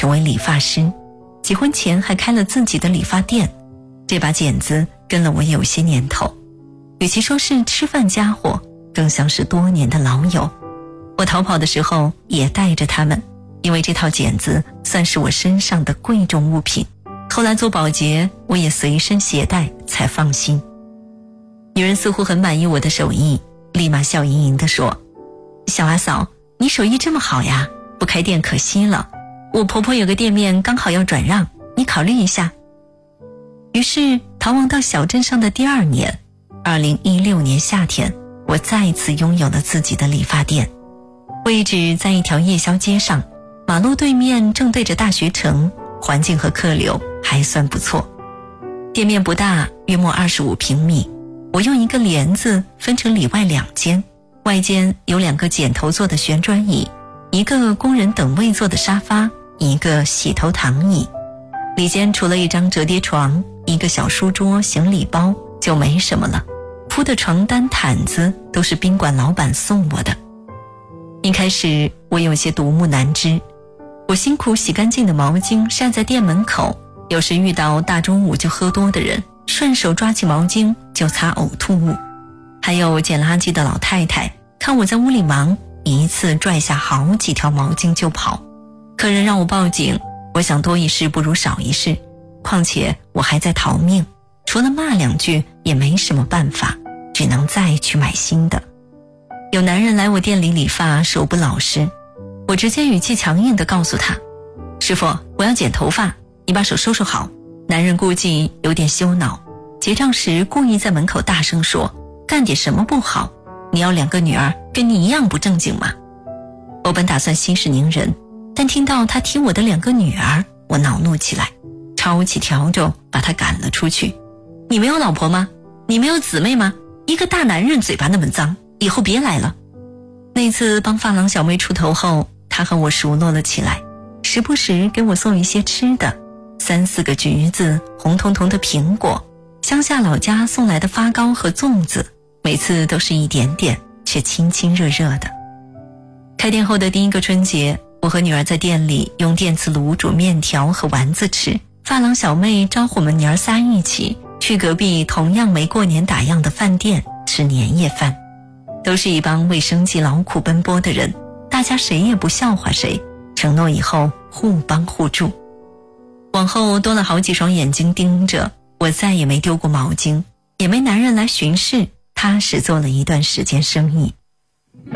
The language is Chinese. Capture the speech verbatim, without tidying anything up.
成为理发师，结婚前还开了自己的理发店。这把剪子跟了我有些年头，与其说是吃饭家伙，更像是多年的老友。我逃跑的时候也带着它们，因为这套剪子算是我身上的贵重物品。后来做保洁，我也随身携带才放心。女人似乎很满意我的手艺，立马笑盈盈地说：小阿嫂，你手艺这么好呀，不开店可惜了，我婆婆有个店面刚好要转让，你考虑一下。于是逃亡到小镇上的第二年，二零一六年夏天，我再一次拥有了自己的理发店。位置在一条夜宵街上，马路对面正对着大学城，环境和客流还算不错。店面不大，约莫二十五平米，我用一个帘子分成里外两间，外间有两个剪头做的旋转椅，一个工人等位坐的沙发，一个洗头躺椅。里间除了一张折叠床，一个小书桌、行李包，就没什么了。铺的床单毯子都是宾馆老板送我的。一开始我有些独木难支，我辛苦洗干净的毛巾晒在店门口，有时遇到大中午就喝多的人，顺手抓起毛巾就擦呕吐物。还有捡垃圾的老太太，看我在屋里忙，一次拽下好几条毛巾就跑。客人让我报警，我想多一事不如少一事，况且我还在逃命，除了骂两句也没什么办法，只能再去买新的。有男人来我店里理发，手不老实，我直接语气强硬地告诉他：师傅，我要剪头发，你把手收收好。男人估计有点羞恼，结账时故意在门口大声说：干点什么不好？你要两个女儿跟你一样不正经吗？我本打算息事宁人，但听到他提我的两个女儿，我恼怒起来，抄起笤帚把他赶了出去。你没有老婆吗？你没有姊妹吗？一个大男人嘴巴那么脏，以后别来了。那次帮发廊小妹出头后，他和我熟络了起来，时不时给我送一些吃的，三四个橘子，红彤彤的苹果，乡下老家送来的发糕和粽子，每次都是一点点，却亲亲热热的。开店后的第一个春节，我和女儿在店里用电磁炉煮面条和丸子吃，发廊小妹招呼我们娘儿仨一起去隔壁同样没过年打烊的饭店吃年夜饭。都是一帮为生计劳苦奔波的人，大家谁也不笑话谁，承诺以后互帮互助。往后多了好几双眼睛盯着，我再也没丢过毛巾，也没男人来巡视，踏实做了一段时间生意。